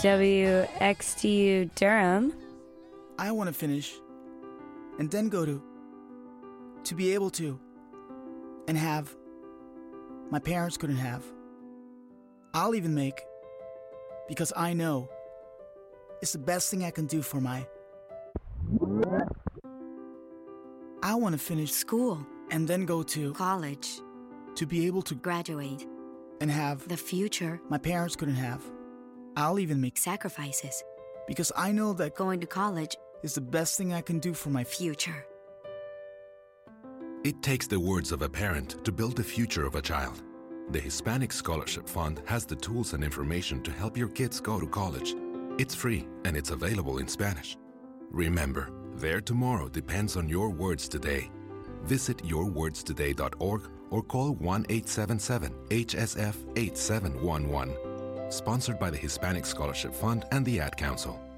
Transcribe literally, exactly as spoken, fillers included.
W X T U Durham. I want to finish and then go to, to be able to, and have my parents couldn't have. I'll even make, because I know it's the best thing I can do for my. I want to finish school and then go to college, to be able to graduate, and have the future my parents couldn't have. I'll even make sacrifices, because I know that going to college is the best thing I can do for my future. It takes the words of a parent to build the future of a child. The Hispanic Scholarship Fund has the tools and information to help your kids go to college. It's free and it's available in Spanish. Remember, their tomorrow depends on your words today. Visit your words today dot org or call one eight seven seven H S F eight seven one one. Sponsored by the Hispanic Scholarship Fund and the Ad Council.